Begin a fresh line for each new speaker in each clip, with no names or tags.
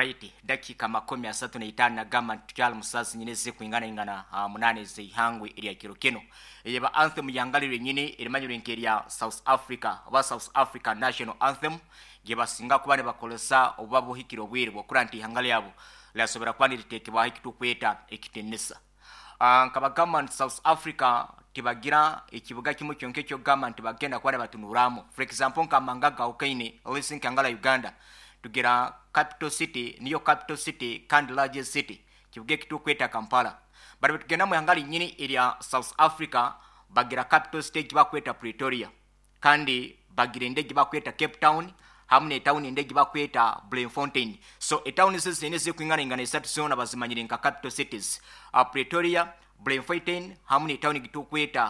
Alright, dakika 35 nagamba tukyala musazi nyine zikuingana munane zihangwe eri akiro kino yeba anthem yangalire nyine erimanyire nkeria South Africa oba South Africa National Anthem yeba singa kubane bakolesa obabo hikiro bwire bokura nti hangali yabo lasobera kwani litekebwa hikitu kweta ekitenesa nkaba government South Africa tibagira ekibuga kimu kyonke kyo government bagenda kwale batunuramo for example nkamanga gaukaine listen kangala Uganda tugera capital city niyo capital city kandi largest city kibuge kitu kweta Kampala bari tugenda mu yangali nyini area South Africa bagira capital city kibakweta Pretoria kandi bagira ndege bakweta Cape Town hamne town ndege bakweta Bloemfontein so a town is zeneze kwingana ingana isatu sona bazimanyire nka capital cities Pretoria Bloemfontein hamne town gitu kweta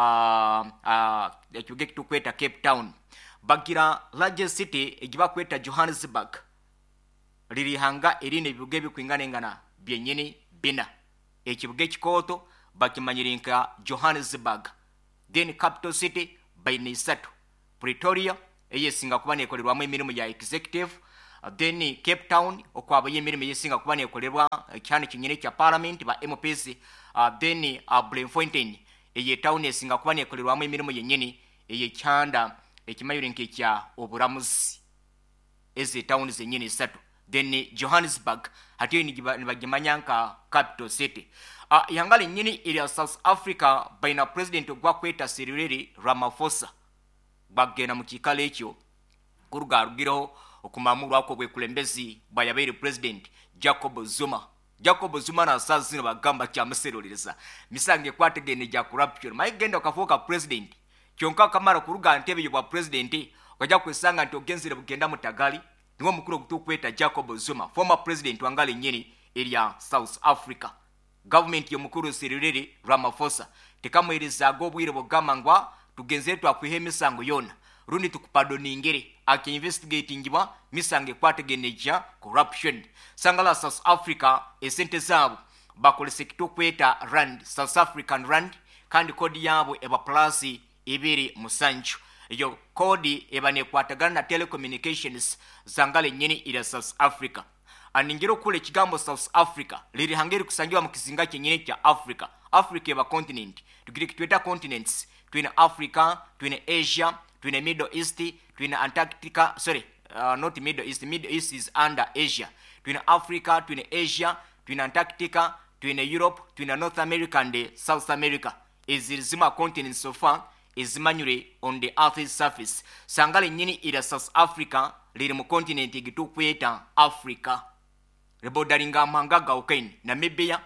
kibuge kitu kweta Cape Town bagira largest city egibakweta Johannesburg liri hanga erine bibuge bikwingana ingana byenyini bina ekibuge kikoto bakimanyirinka Johannesburg then capital city bayine isatu Pretoria eyesinga kubane ekolерwamu emirimu ya executive then Cape Town okwaba yemirimo yesinga kubane ekolerwa cyane kinyine kya parliament ba MPs then Bloemfontein eye town esinga kubane ekolerwamu emirimu yenyini eye cyanda ekimayurinke kya oburamuzi eze town zenyine isatu then Johannesburg hatiyo nibagimanyanka capital city yangali nyini iri South Africa baina president ogwakweta Cyril Ramaphosa bagena mu kikale ekyo kuruga rugiro okumamuru ako bwekulembezi bayabere president Jacob Zuma na sazino bagamba kya museroleza misange kwategene ja corruption mayigenda kafoka president kyonka kamara kuruga ntebe yo bwa president okajja kwesanga nti ogenzire bugenda mutagali niwo mukuru okutukweta Jacob Zuma former president wangali nyini area South Africa government yo mukuru Cyril Ramaphosa tekamwiriza gobwire bogamangwa tugenze twakwihe misango yona rundi tukupadoningere ake investigatingibwa misange kwategeneja corruption sangala South Africa esente zabo bakolese kitokweta rand South African rand kandi kodi yabo eba plus ibiri musanju iyo kodi ebane kwatagana na telecommunications zangale nyini ila South Africa aningiro kule kigambo South Africa liri hangeri kusangiwa mukizinga kyenyine kya Africa eba continent tugire kitweta continents twina Africa twina Asia twina Middle East twina Antarctica not Middle East is under Asia twina Africa twina Asia twina Antarctica twina Europe twina North America and South America izilizima continents so far izimanyure on the earth's surface sangale nyini ila South Africa liri mu continent igitukweta Africa rebodaringa mangaga okain Namibia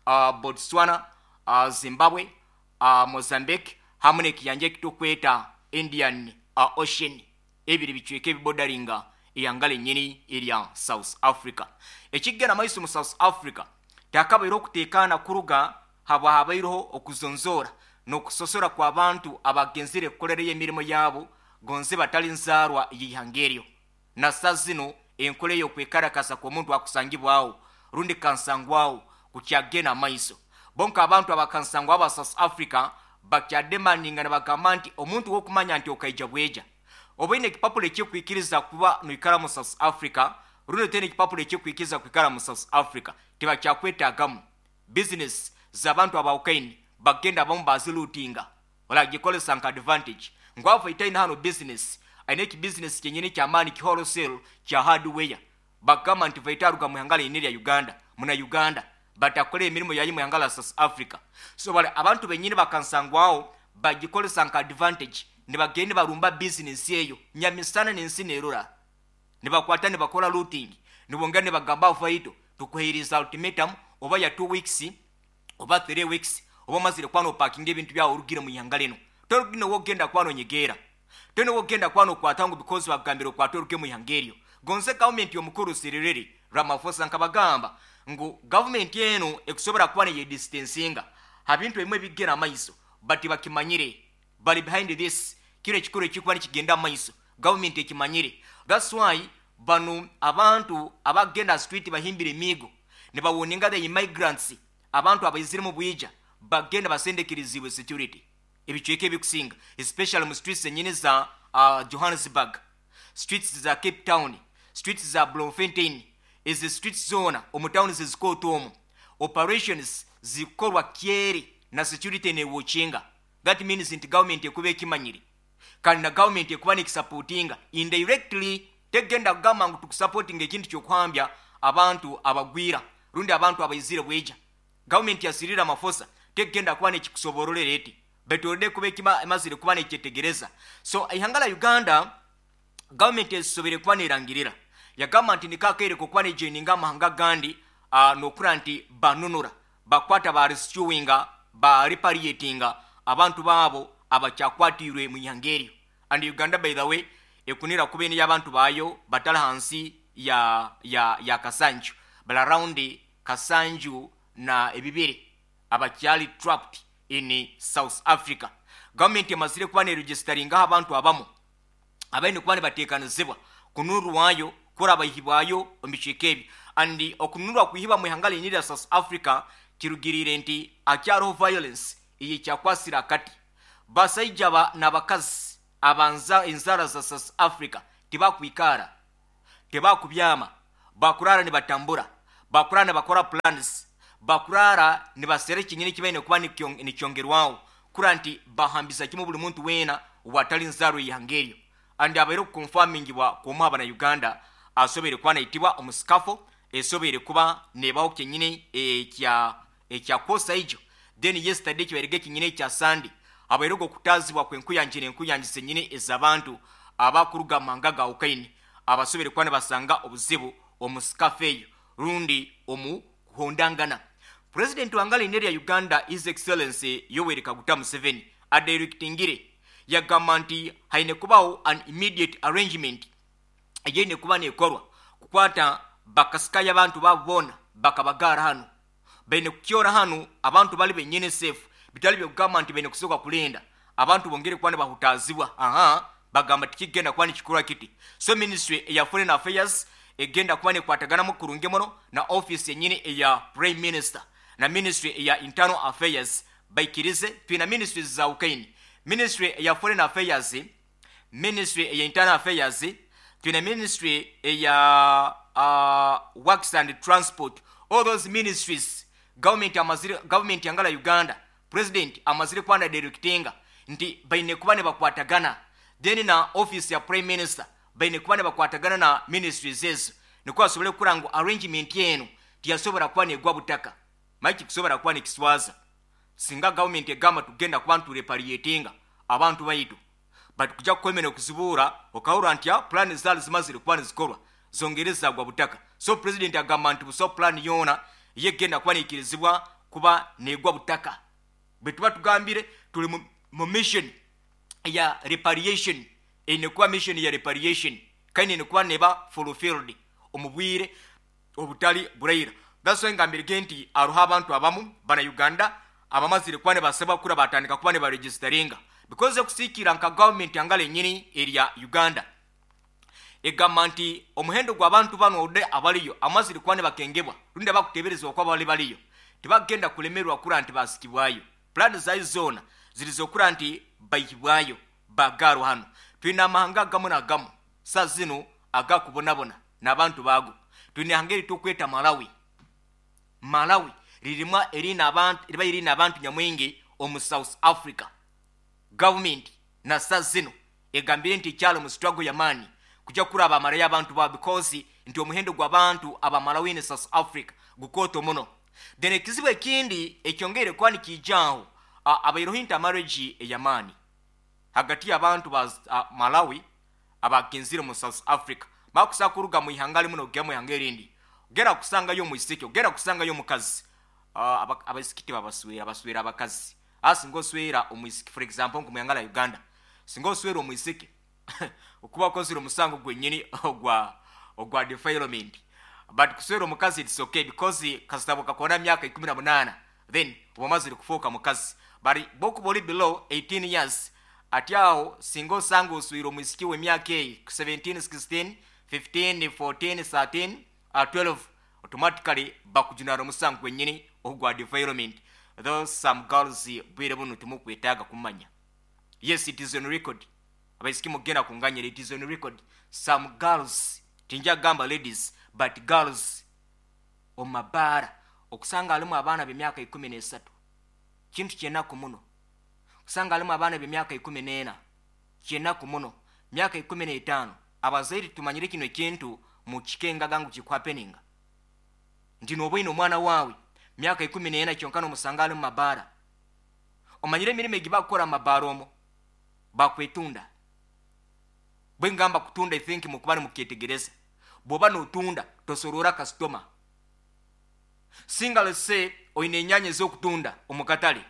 Botswana Zimbabwe Mozambique hamune kiyanje kitukweta Indian Ocean ebiri bichweke bibodaringa iyangale nyini area South Africa ekigena maiso mu South Africa takabayiro kutekana kuruga habayiroho okuzonzora no kusosora kwa abantu abagenzire kukolereye emirimo yabo gonze batali nzarwa yihangeryo na sazino enkole yo kwekarakasa kwa muntu akusangibwawo rundi kansangwawo kukyagena maiso bonka abantu abakansangwa aba South Africa bakyademandinga nabagamanti omuntu wokumanya nti okaija bweja obwine kipapule kyokwikiriza kuba nuikara mu South Africa rundi tene kipapule kyokwikiriza kwikara mu South Africa tiba kyakwetagamu business zabantu abaukaini bagenda bombazilutinga wala gikole sanka advantage ngwafa itaina hano business aineki business kyenyine kyamani ki wholesale kya hardware bagama nti vaitaruga mu yangala iniri ya Uganda batakole emirimo yayi mu yangala South Africa so wale abantu benyine bakansangwawo bagikole sanka advantage ne bagende barumba business yeyo nyamisana nensi nerura ne bakwata ne bakola looting ne bongane bagamba faito tukuhiriza ultimatum oba ya 2 weeks oba 3 weeks oba mazire kwano parking ebintu bya urugire mu yangaleno torugino wogenda kwano nyegera tene wogenda kwano kwatangu because bagambiro kwatoruke mu yangerio gonse government yo mukuru Cyril Ramaphosa nkabagamba ngo government yenu ekusobora kwane ye distancinga habintu emwe bigera maiso but bakimanyire bali behind this kire kikuru kikubani kigenda maiso government ekimanyire that's why banu abantu abagenda street bahimbire migo ne bawoninga the immigrants abantu abayizire mu bwija bagenda basendekirizibwe security ebichweke bikusinga especially mu streets enyine za Johannesburg streets za Cape Town streets za Bloemfontein is a street zone omutawuni zizikoota omwo operations zikolwa kyeri na security newochinga. That means nti government ekuba ekimanyire kandi na government ekuba nekisupportinga indirectly tegenda kugamba ngu tukusupportinga ekintu kyokuhambya abantu abagwira rundi abantu abayizire bweja. Government yasirira mafosa tegenda kuba nekikusoborolera eti betolede kuba emazire kuba nekyetegereza. So ihangala Uganda government esobere kuba nerangirira yagamba nti nikakaire kuba nejeninga amahanga gandi nokura nti banunura bakwata ba rescuinga ba repatriatinga abantu baabo abachakwatirwe mu yangerio. And Uganda by the way ekunira kubeni y'abantu bayo batala hansi ya Kasanju bala around Kasanju na ebibiri abakyali trapped in South Africa. Government emazire kuba ne registeringa abantu abamu abaine kuba ne batekanizibwa kunurwayo kora bayihibwayo omishikebi and okunurwa kuhiba mu ihangala inira South Africa kirugirire nti akyaro violence iyi kyakwasira kati basayijaba nabakazi abanza inzara za South Africa tibakwikara tebakubyama bakurara ne batambura bakurara ne bakora plans bakurara ne basere kinyini kibaine kuba ni kyongerwawo kuranti bahambisa kimu buli muntu wena watali nzaro yangerio. And abairo confirming bwa komaba na Uganda asobere kuba naitibwa omuskafo esobere kuba nebawo kinyini ekya kosa ijo. Then yesterday kiberege kinyini kya Sunday abairo kutazibwa kwenkuyanjise nyine ezabantu abakuruga mangaga ukaini abasobere kuba ne basanga obuzibu omuskafeyo rundi omuhondangana. President wangali neri ya Uganda His Excellency Yoweri Kaguta Museveni adirectingire yagamba nti haine kubawo an immediate arrangement ajene kuba nekorwa kukwata bakasika y'abantu babona bakabagara hano bene kukyora hano abantu bali benyene safe bitali byo kugamba nti bene kusoka kulenda abantu bongere kwane bahutazibwa bagamba tikigenda kwani kikura kiti. So ministry ya foreign affairs egenda kwane kwatagana mu kurungemono na office yenyine ya prime minister na ministry ya internal affairs baikirize twina ministries za ukaini ministry ya foreign affairs ministry ya internal affairs twina ministry ya works and transport. All those ministries government yangala Uganda president amazire kwana directinga nti baine kubane bakwatagana then na office ya prime minister baine kubane bakwatagana na ministries ezo nikuwa sobole kurango arrangement yenu tiyasobora kwane gwa butaka maiki kusobora kwane kiswaza singa government egamba tugenda kubantu repatriatinga abantu baitu but kuja kwemene okuzibura okawura nti plan zali zimazire kwane zikorwa zongereza gwa butaka. So president agamba nti buso plan yona yegenda kwane ikirizibwa kuba negwa butaka betuba tugambire tuli mu mission ya repatriation enekuwa mission ya repatriation kaine enekuwa neba fulfilled omubwire obutali buraira. That's why ngambire genti aruha abantu abamu bana Uganda abamazire kwane basaba kura batandika kuba ne ba registeringa because okusikira nka government yangale nyini area Uganda egamba nti omuhendo gw'abantu bano ode abaliyo amazire kwane bakengebwa runde bakuteberezwa kwa bali baliyo tibagenda kulemerwa kura nti basikibwayo plan za zona zilizokura nti bayibwayo bagaro hano twina mahanga gamu na gamu sa zino agakubonabona n'abantu bago twina hangeri tukweta Malawi lirimwa erina abantu nyamwenge omu South Africa government na sa zino egambire nti kyalo mu struggle ya mani kuja kuraba amaraya abantu ba because nti omuhendo gw'abantu aba Malawi ne South Africa gukoto muno. Then ekizibwe kindi ekyongere kwani kijaho abayirohinta marriage eyamani hagati y'abantu ba Malawi abakinzire mu South Africa bakusakuruga mu ihangali muno gemu yangerindi gera kusanga yo muisiki gera kusanga yo mukazi abasikiti babaswera abakazi asingoswera omuisiki for example nko muyangala Uganda singoswera omuisiki okuba koziro musango gwenyini ogwa defilement but kuswera omukazi it's okay because kasitabo kakona myaka 18 then wamazire kufoka mukazi bari boku boli below 18 years atiao singo sango swiro muisiki we myaka 17 16 15 14 13 12 automatically bakujunara musango gwenyini ogwa defilement. Those some girls bwire bunu tumukwetaga kumanya. Yes, it is on record. Abaisiki mugenda kunganyira it is on record. Some girls tinja gamba ladies but girls omabara okusanga alimu abaana b'emyaka 13 kintu kyennaku muno okusanga alimu abaana b'emyaka 14 kyennaku muno myaka 15 abazairi tumanyire kino ekintu mu kikengaga ngu kikwapeninga nti n'obwino omwana waawe myaka 14 kyonka n'omusanga alimu mabaara omanyire emirimu egibakukola mabaara omwo bakwetunda bwe ngamba kutunda think mukuba ni muketegereza bw'oba n'otunda tosolora kasitoma singa lese oyina ennyanya ez'okutunda omukatale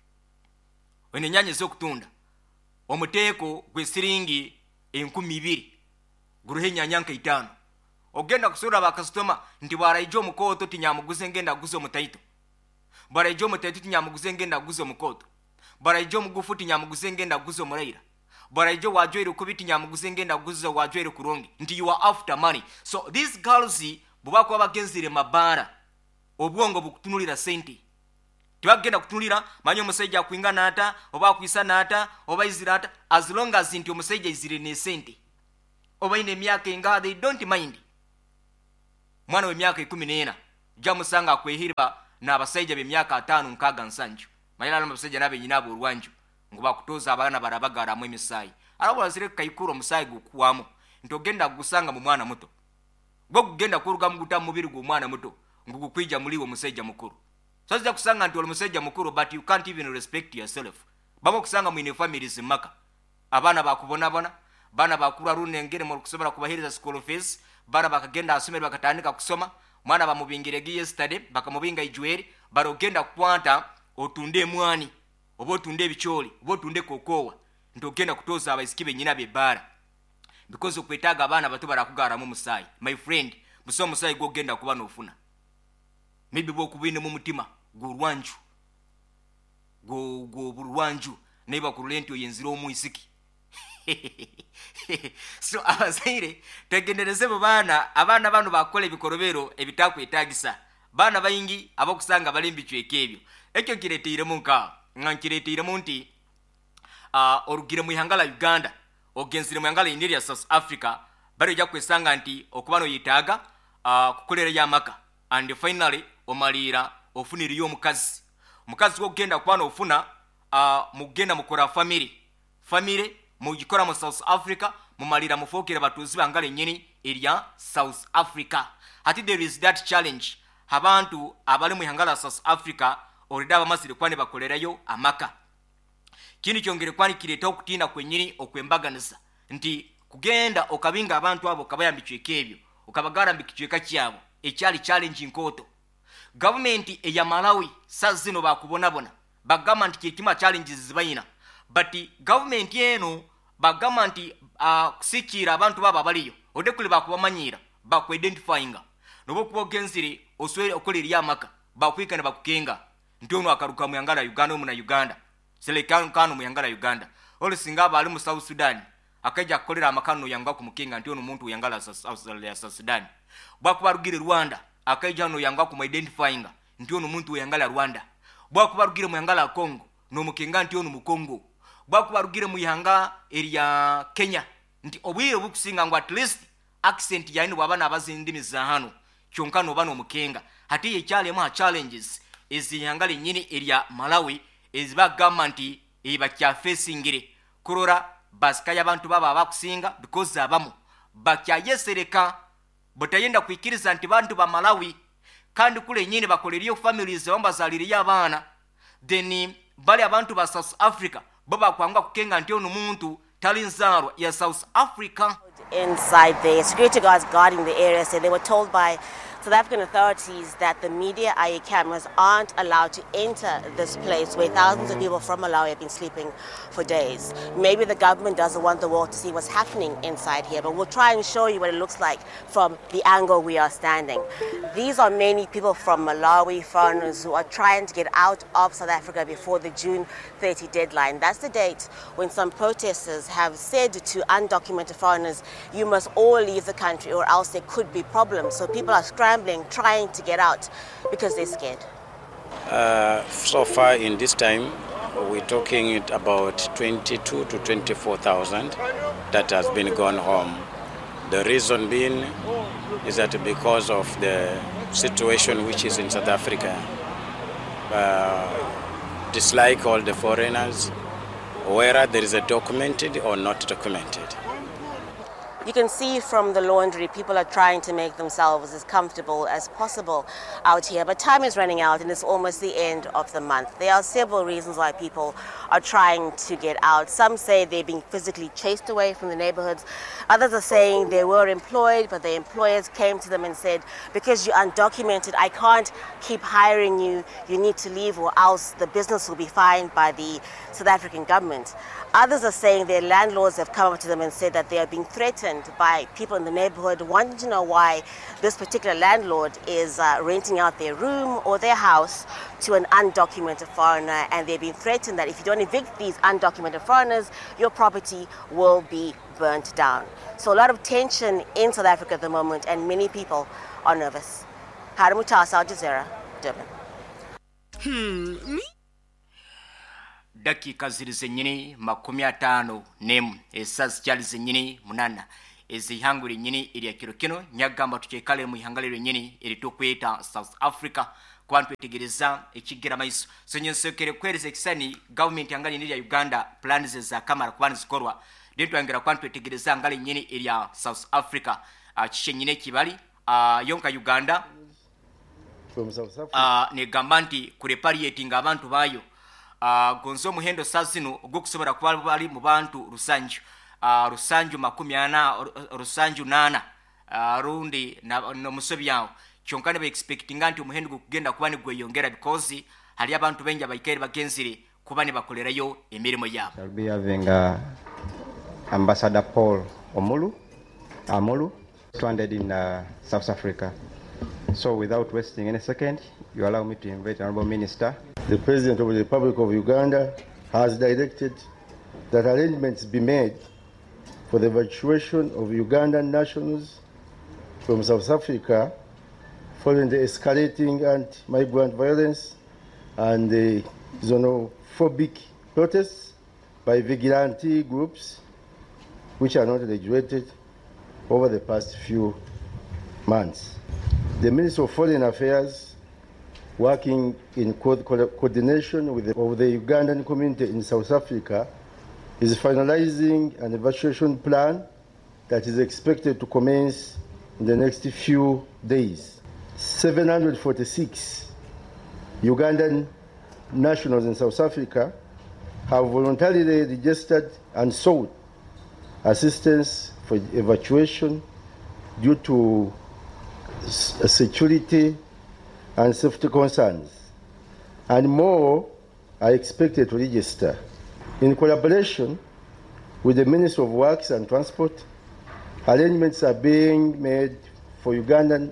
oyina ennyanya ez'okutunda omuteeko gwe siringi 2,000 guruhe ennyanya nka 5 ogenda kusolora bakasitoma nti bw'arayija omukooto tinyamuguze ngenda aguze omutaito bw'arayija omutaito tinyamuguze ngenda aguze omukooto bw'arayija omugufu tinyamuguze ngenda aguze omulaira bw'arayija wajwaire kubi tinyamuguze ngenda aguze wajwaire kurungi nti you are after money. So these girls bw'abakuba bagenzire mabaara obwongo bukutunulira sente tebagenda kutunulira manyi omusajja akwinga naata oba akwisa naata oba izira ata as long as nti omusajja izire ne sente oba ine emyaka enga they don't mind. Mwana w'emyaka 14 jamusanga akwehirba n'abasajja b'emyaka 5 6 7 mayala n'abasajja n'abenyina abo olwanju ngo bakutoza abaana barabagaramu emisaayi alabula zire kayikuro omusaayi gukuwamu nti ogenda gusanga mu mwana muto gwe gugenda kuruga mu guta mubiri gw'omwana muto ngukukwija muliwo omusajja mukuru so zija kusanga nti oli musajja mukuru but you can't even respect yourself bamo kusanga mwine families maka abaana bakubonabona baana bakura runengere mu kusobora kubahiriza school fees bana bakagenda asomera bakatandika kusoma mwana bamubingirege yesterday bakamubinga ijweri barogenda kwanta otunde mwani oba otunde ebicholi oba otunde kokowa ntogenda kutoza abayisikibe nyina bebara because okwetaga abaana bato barakugara mu musaayi my friend muso musaayi gogenda kuba nofuna maybe bokubine mu mutima gurwanju go burwanju neba kurulenti oyenziro omuyisiki so abazaire tegendereze abaana bano bakola ebikorobero ebitakwetagisa baana bayingi abakusanga balimbi kyekebyo ekyo kireteiremu nkireteiremu nti orugire mu ihangala Uganda ogenzire mu ihangala India South Africa bari ojja kwesanga nti okubano yitaga kukolera yamaka and finally omalira ofuniriyo omukazi gogenda kubana ofuna mugenda mukora family mugikora mu South Africa mumalira mufokera batuzi bangale nyini erya South Africa ati there is that challenge abantu abali mu ihangala South Africa orida bamasire kwane bakolerayo amaka kini kyongere kwani kireta okutina kwenyini okwembaganisa nti kugenda okabinga abantu abo kabayambicweke ebyo okabagara mbikicweka kyabo ekyali challenge nkoto government eya Malawi sazino bakubonabona bagamba nti kikima challenges zibayina but government yeno bagamba nti kusikira abantu baba baliyo odekule bakubamanyira bakwidentifyinga nobo kubogenzire oswere okolera yamaka bakwikana bakukenga ntono akaruka mu yangala Uganda mu na Uganda selekan kanu mu yangala Uganda oli singa bali mu South Sudan akaja kolera amakano yanga ku mukenga ntono muntu yangala South Sudan bakubarugire Rwanda akaja no yanga ku identifyinga ntono muntu yangala Rwanda bakubarugire mu yangala Congo no mukenga ntono mu Congo bakubarugire mu yanga area Kenya nti obwire bukusinga ngo at least accent yaino babana abazindimi za hano kyonkano bano mukenga hati ye chale ma challenges eziyangale nyini area Malawi eziba government eba kya facingire kurora basika y'abantu baba abakusinga because abamu bakya yesereka botayenda kwikiriza nti bantu ba Malawi kandi kule nyini bakoleriyo families bambazalire y'abana then bali abantu ba South Africa baba kwanga kukenga nti ono muntu talinzarwa ya South Africa.
Inside there, security guards guarding the area said they were told by South African authorities that the media eye cameras aren't allowed to enter this place where thousands of people from Malawi have been sleeping for days. Maybe the government doesn't want the world to see what's happening inside here, but we'll try and show you what it looks like from the angle we are standing. These are many people from Malawi, foreigners who are trying to get out of South Africa before the June 30 deadline. That's the date when some protesters have said to undocumented foreigners, you must all leave the country or else there could be problems. So people are scrambling, trying to get out because they're scared.
So far in this time, we're talking about 22 to 24,000 that has been gone home. The reason being is that because of the situation which is in South Africa, dislike all the foreigners, whether there is a documented or not documented.
You can see from the laundry, people are trying to make themselves as comfortable as possible out here. But time is running out and it's almost the end of the month. There are several reasons why people are trying to get out. Some say they're being physically chased away from the neighborhoods. Others are saying they were employed, but their employers came to them and said, because you're undocumented, I can't keep hiring you. You need to leave or else the business will be fined by the South African government. Others are saying their landlords have come up to them and said that they are being threatened by people in the neighborhood wanting to know why this particular landlord is renting out their room or their house to an undocumented foreigner, and they're being threatened that if you don't evict these undocumented foreigners, your property will be burnt down. So a lot of tension in South Africa at the moment, and many people are nervous. Hara Mutasa, Al Jazeera, Durban.
Dakika ziri zennyini 51 esaazi kyali zennyini 8 ezihangule nnyini erya kiro kino nyagamba tukyekale mu ihanga lyennyini eritukweta South Africa kubantu etegereza ekigera maiso sonyensekere kwereza ekisani government yangali nirya Uganda plans za kamara kubana zikorwa dentu angera kwantu etegereza ngali nnyini erya South Africa kishenyine kibali yonka Uganda
from South Africa
ne gambanti kurepariating abantu bayo gonzo muhendo sazino ogukusobora kuba bali mu bantu rusanju rusanju 8 rundi no musobyawo kyonkane be expecting anti omuhendo gukugenda kuba ni gweyongera because hali abantu benja bayikere bagenzire kuba ne bakolerayo emirimo yabo.
Shall be having Ambassador Paul Amolu stranded in South Africa. So without wasting any second, you allow me to invite Honorable Minister.
The President of the Republic of Uganda has directed that arrangements be made for the evacuation of Ugandan nationals from South Africa following the escalating anti-migrant violence and the xenophobic protests by vigilante groups which are not regulated over the past few months. The Minister of Foreign Affairs, working in coordination with the Ugandan community in South Africa, is finalizing an evacuation plan that is expected to commence in the next few days. 746 Ugandan nationals in South Africa have voluntarily registered and sought assistance for evacuation due to security and safety concerns, and more are expected to register. In collaboration with the Ministry of Works and Transport, arrangements are being made for Uganda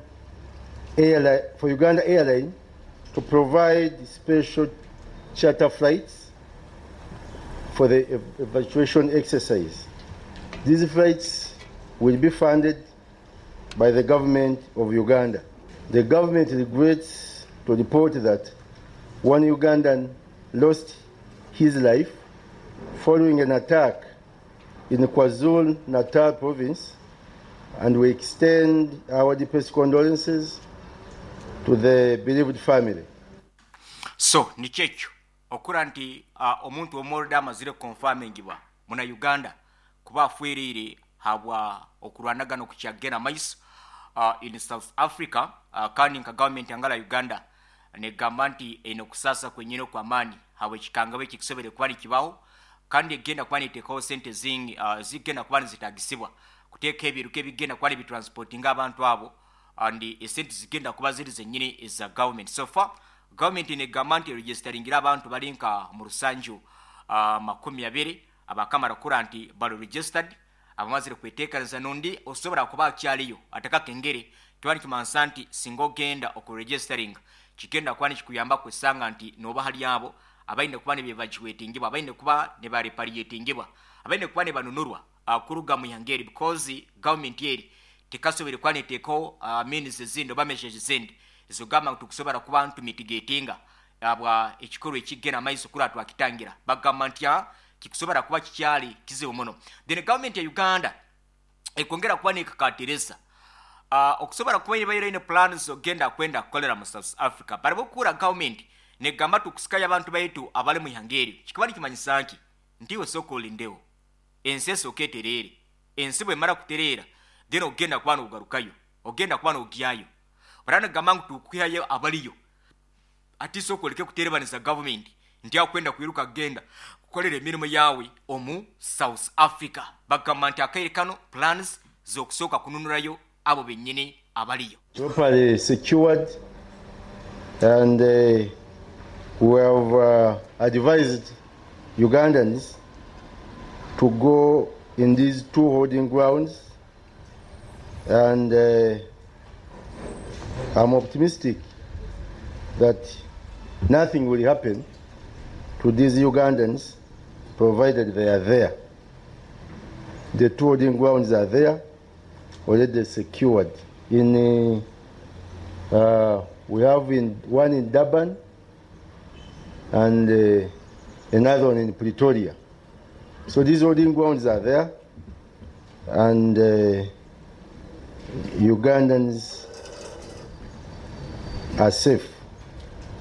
Airline to provide special charter flights for the evacuation exercise. These flights will be funded by the government of Uganda. The government regrets to report that one Ugandan lost his life following an attack in the KwaZulu-Natal province, and we extend our deepest condolences to the bereaved family.
So nichecho okura nti omuntu omolda amazire confirmingibwa muna Uganda kuba afuirire habwa okulwanagana okukyagena maiso in South Africa kandi nka government yangala Uganda ne gamba nti enokusasa kwenyino kwa mani hawe kikangawe kikisobere kwali kibaho kandi egenda kwani teko sente zigenda kwani zitagisibwa kuteka ebiruke bigenda kwali bitransporting abantu abo and esente zigenda kuba ziri zenyine eza government. So far government ne gamba nti registeringira abantu balinka mu rusanju 20 abakamara kuranti balo registered abamazire kwetekanza nondi osobora kuba kyaliyo ataka kengere twali kimansanti singo genda okuregistering kigenda kwani kikuyamba kwesanga nti noba hali abo abaine kuba ne bevacuatingibwa abaine kuba ne barepariatingibwa abaine kuba ne banunurwa kuruga mu yangeri because government yeri tekasobere kwani teko means zindo bamejeje zindi izogama tukusobora kuba antu mitigatinga abwa ekikuru ekigena maiso kula twakitangira government ya kikusobora kuba kikyali kize omono. Then government ya Uganda ekongera kuba nekakatereza okusobola kumanya baire ine plans ogenda kwenda kukolera mu South Africa balibo kura government negamba tukusikayo abantu baitu abali mu ihanga eryo kikuba nikimanyisa nti ndiwe soko olindewo ensi esooka etereere ensi bwemala kutereera then ogenda kuba n'ogarukayo ogenda kuba n'ogyayo baranagamba ngu tukwihayo abaliyo ati soko oleke kuterebaniza government nti akwenda kwiruka genda kukolera emirimu yawe omu South Africa bagamba nti akaire kano plans z'okusooka kununulayo abo bennyini abaliyo
properly secured, and we have advised Ugandans to go in these two holding grounds, and I'm optimistic that nothing will happen to these Ugandans provided they are there. The two holding grounds are there, already secured. We have one in Durban and another one in Pretoria. So these holding grounds are there, and Ugandans are safe.